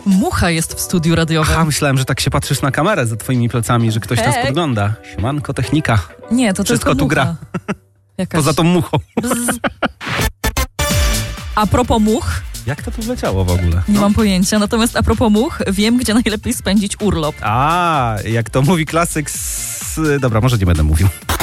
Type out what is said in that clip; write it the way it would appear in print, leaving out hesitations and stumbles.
Mucha jest w studiu radiowym. A, myślałem, że tak się patrzysz na kamerę za twoimi plecami, że ktoś nas podgląda. Siemanko, technika. Nie, to wszystko tylko tu mucha. gra. Jakaś... Poza tą muchą. A propos much, Jak to tu wleciało w ogóle? nie mam pojęcia, natomiast a propos much, wiem, gdzie najlepiej spędzić urlop. A, jak to mówi klasyk Dobra, może nie będę mówił.